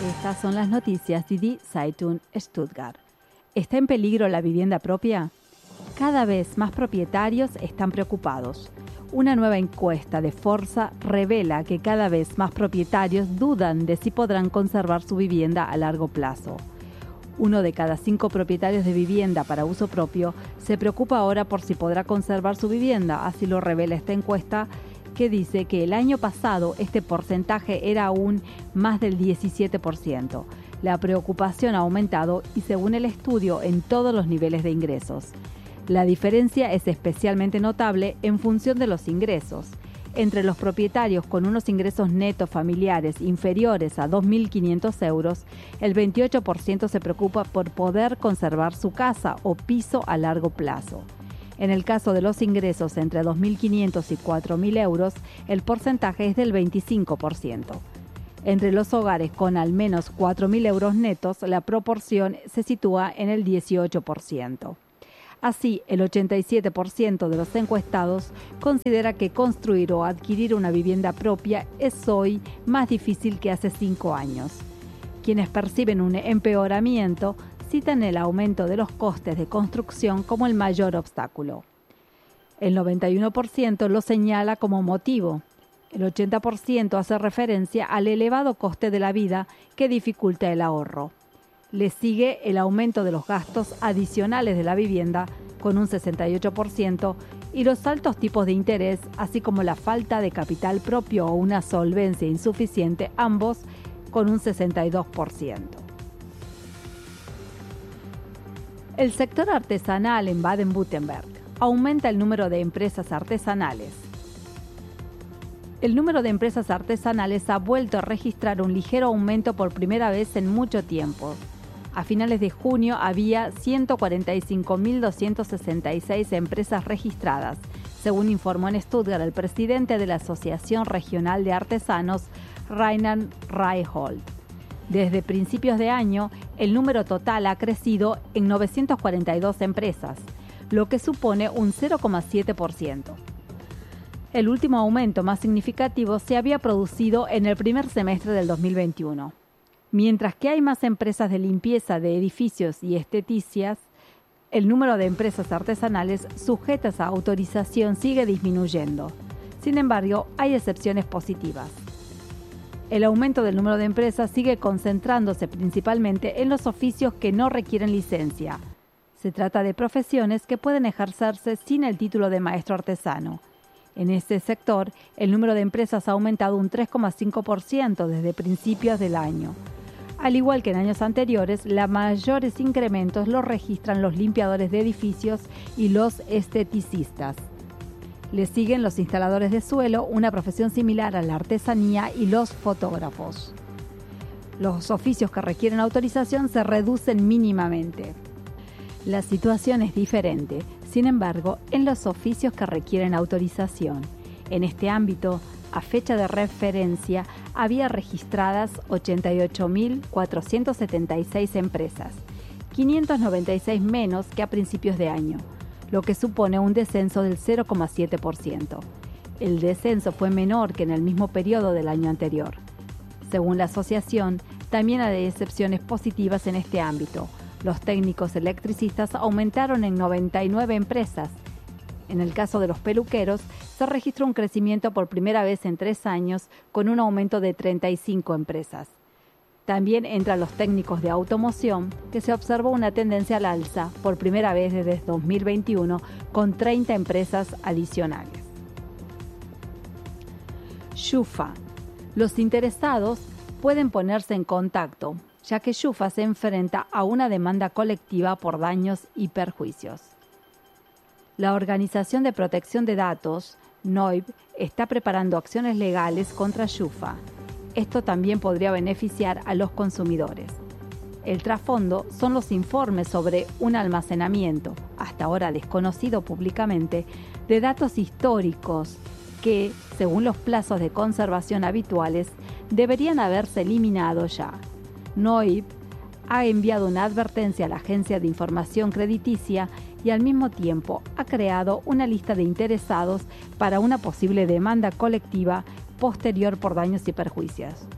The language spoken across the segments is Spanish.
Estas son las noticias de Die Zeitung Stuttgart. ¿Está en peligro la vivienda propia? Cada vez más propietarios están preocupados. Una nueva encuesta de Forza revela que cada vez más propietarios dudan de si podrán conservar su vivienda a largo plazo. 1 de cada 5 propietarios de vivienda para uso propio se preocupa ahora por si podrá conservar su vivienda, así lo revela esta encuesta, que dice que el año pasado este porcentaje era aún más del 17%. La preocupación ha aumentado y, según el estudio, en todos los niveles de ingresos. La diferencia es especialmente notable en función de los ingresos. Entre los propietarios con unos ingresos netos familiares inferiores a 2.500 euros, el 28% se preocupa por poder conservar su casa o piso a largo plazo. En el caso de los ingresos entre 2.500 y 4.000 euros, el porcentaje es del 25%. Entre los hogares con al menos 4.000 euros netos, la proporción se sitúa en el 18%. Así, el 87% de los encuestados considera que construir o adquirir una vivienda propia es hoy más difícil que hace 5 años. Quienes perciben un empeoramiento citan el aumento de los costes de construcción como el mayor obstáculo. El 91% lo señala como motivo. El 80% hace referencia al elevado coste de la vida que dificulta el ahorro. Le sigue el aumento de los gastos adicionales de la vivienda, con un 68%, y los altos tipos de interés, así como la falta de capital propio o una solvencia insuficiente, ambos con un 62%. El sector artesanal en Baden-Württemberg aumenta el número de empresas artesanales. El número de empresas artesanales ha vuelto a registrar un ligero aumento por primera vez en mucho tiempo. A finales de junio había 145.266 empresas registradas, según informó en Stuttgart el presidente de la Asociación Regional de Artesanos, Rainer Reichhold. Desde principios de año, el número total ha crecido en 942 empresas, lo que supone un 0,7%. El último aumento más significativo se había producido en el primer semestre del 2021. Mientras que hay más empresas de limpieza de edificios y esteticias, el número de empresas artesanales sujetas a autorización sigue disminuyendo. Sin embargo, hay excepciones positivas. El aumento del número de empresas sigue concentrándose principalmente en los oficios que no requieren licencia. Se trata de profesiones que pueden ejercerse sin el título de maestro artesano. En este sector, el número de empresas ha aumentado un 3,5% desde principios del año. Al igual que en años anteriores, los mayores incrementos los registran los limpiadores de edificios y los esteticistas. Le siguen los instaladores de suelo, una profesión similar a la artesanía, y los fotógrafos. Los oficios que requieren autorización se reducen mínimamente. La situación es diferente, sin embargo, en los oficios que requieren autorización. En este ámbito, a fecha de referencia, había registradas 88.476 empresas, 596 menos que a principios de año, lo que supone un descenso del 0,7%. El descenso fue menor que en el mismo periodo del año anterior. Según la asociación, también hay excepciones positivas en este ámbito. Los técnicos electricistas aumentaron en 99 empresas. En el caso de los peluqueros, se registró un crecimiento por primera vez en 3 años, con un aumento de 35 empresas. También entran los técnicos de automoción, que se observó una tendencia al alza por primera vez desde 2021, con 30 empresas adicionales. Schufa. Los interesados pueden ponerse en contacto, ya que Schufa se enfrenta a una demanda colectiva por daños y perjuicios. La Organización de Protección de Datos, NOIB, está preparando acciones legales contra Schufa. Esto también podría beneficiar a los consumidores. El trasfondo son los informes sobre un almacenamiento, hasta ahora desconocido públicamente, de datos históricos que, según los plazos de conservación habituales, deberían haberse eliminado ya. NOIB ha enviado una advertencia a la Agencia de Información Crediticia y al mismo tiempo ha creado una lista de interesados para una posible demanda colectiva posterior por daños y perjuicios.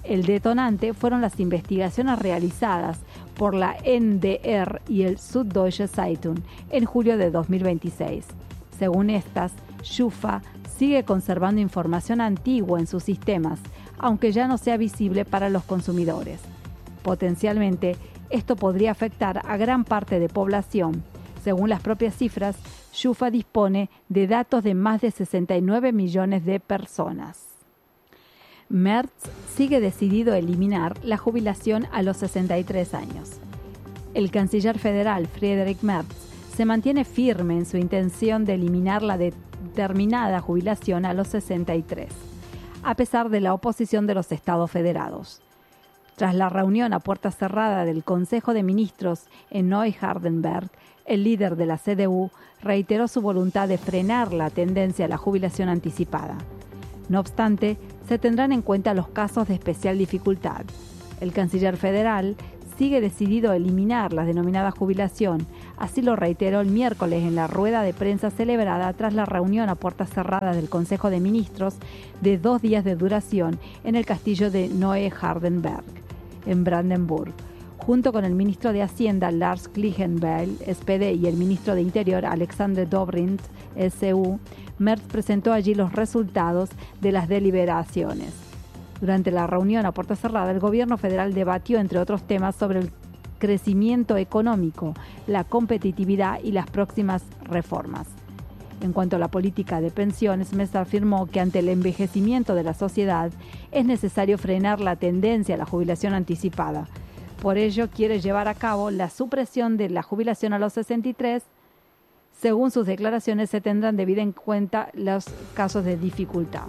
El detonante fueron las investigaciones realizadas por la NDR y el Süddeutsche Zeitung en julio de 2026. Según estas, Schufa sigue conservando información antigua en sus sistemas, aunque ya no sea visible para los consumidores. Potencialmente, esto podría afectar a gran parte de población. Según las propias cifras, Schufa dispone de datos de más de 69 millones de personas. Merz sigue decidido a eliminar la jubilación a los 63 años. El canciller federal Friedrich Merz se mantiene firme en su intención de eliminar la determinada jubilación a los 63, a pesar de la oposición de los Estados Federados. Tras la reunión a puerta cerrada del Consejo de Ministros en Neu-Hardenberg, el líder de la CDU reiteró su voluntad de frenar la tendencia a la jubilación anticipada. No obstante, se tendrán en cuenta los casos de especial dificultad. El canciller federal sigue decidido a eliminar la denominada jubilación. Así lo reiteró el miércoles en la rueda de prensa celebrada tras la reunión a puertas cerradas del Consejo de Ministros de 2 días de duración en el castillo de Neu-Hardenberg, en Brandenburg. Junto con el ministro de Hacienda Lars Klingbeil, SPD, y el ministro de Interior Alexander Dobrindt, SU, Merz presentó allí los resultados de las deliberaciones. Durante la reunión a puerta cerrada, el gobierno federal debatió, entre otros temas, sobre el crecimiento económico, la competitividad y las próximas reformas. En cuanto a la política de pensiones, Merz afirmó que ante el envejecimiento de la sociedad es necesario frenar la tendencia a la jubilación anticipada. Por ello, quiere llevar a cabo la supresión de la jubilación a los 63. Según sus declaraciones, se tendrán debida en cuenta los casos de dificultad.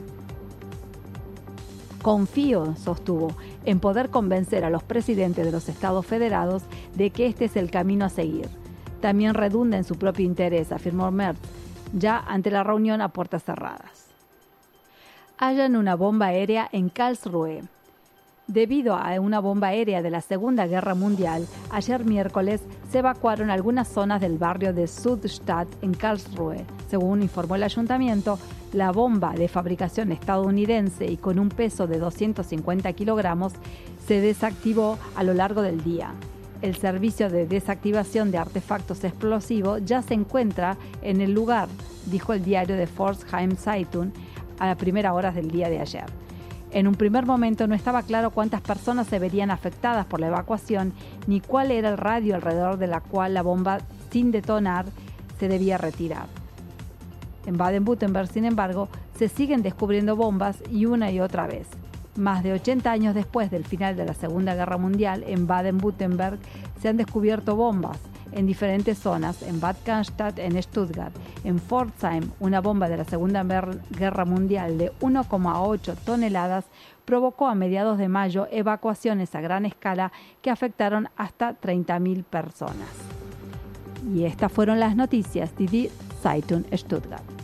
Confío, sostuvo, en poder convencer a los presidentes de los Estados Federados de que este es el camino a seguir. También redunda en su propio interés, afirmó Merz, ya ante la reunión a puertas cerradas. Hallan una bomba aérea en Karlsruhe. Debido a una bomba aérea de la Segunda Guerra Mundial, ayer miércoles se evacuaron algunas zonas del barrio de Südstadt en Karlsruhe. Según informó el ayuntamiento, la bomba, de fabricación estadounidense y con un peso de 250 kilogramos, se desactivó a lo largo del día. El servicio de desactivación de artefactos explosivos ya se encuentra en el lugar, dijo el diario de Pforzheim Zeitung a las primeras horas del día de ayer. En un primer momento no estaba claro cuántas personas se verían afectadas por la evacuación ni cuál era el radio alrededor de la cual la bomba, sin detonar, se debía retirar. En Baden-Württemberg, sin embargo, se siguen descubriendo bombas y una y otra vez. Más de 80 años después del final de la Segunda Guerra Mundial, en Baden-Württemberg se han descubierto bombas en diferentes zonas, en Bad Cannstatt, en Stuttgart, en Pforzheim. Una bomba de la Segunda Guerra Mundial de 1,8 toneladas provocó a mediados de mayo evacuaciones a gran escala que afectaron hasta 30.000 personas. Y estas fueron las noticias de Die Zeitung Stuttgart.